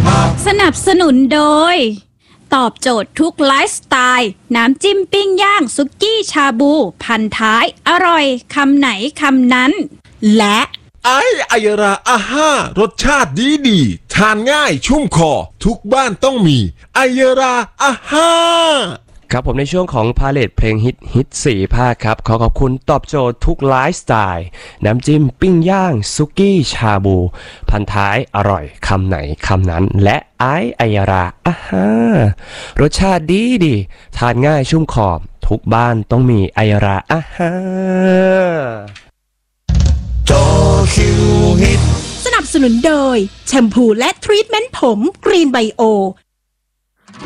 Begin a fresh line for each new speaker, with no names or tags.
สนับสนุนโดยตอบโจทย์ทุกไลฟ์สไตล์น้ำจิ้มปิ้งย่างสุกี้ชาบูพันท้ายอร่อยคำไหนคำนั้นและ
ไอยราอาห้ารสชาติดีทานง่ายชุ่มคอทุกบ้านต้องมีไอยราอาห้า
ครับผมในช่วงของพาเลทเพลงฮิต4ภาคครับขอขอบคุณตอบโจทย์ทุกไลฟ์สไตล์น้ำจิ้มปิ้งย่างสุกี้ชาบูพันท้ายอร่อยคำไหนคำนั้นและไอยราอาห้ารสชาติดีทานง่ายชุ่มคอทุกบ้านต้องมีไอยราอาห้า
สนับสนุนโดยแชมพูและทรีทเมนต์ผมกรีนไบโอ